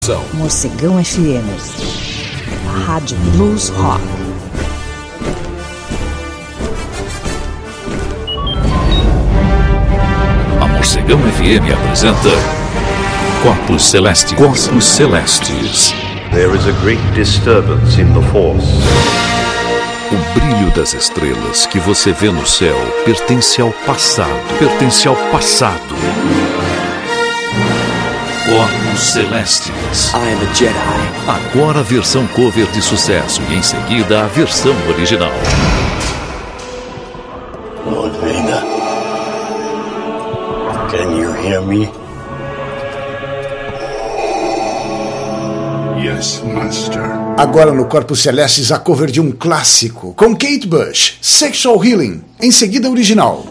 Morcegão FM, Rádio Blues Rock. A Morcegão FM apresenta Corpos Celestes. Corpos Celestes. There is a great disturbance in the force. O brilho das estrelas que você vê no céu pertence ao passado. Pertence ao passado. Corpos Celestes. I am a Jedi. Agora a versão cover de sucesso e em seguida a versão original. Lord Vader, can you hear me? Yes, Master. Agora no Corpos Celestes a cover de um clássico, com Kate Bush, Sexual Healing, em seguida original.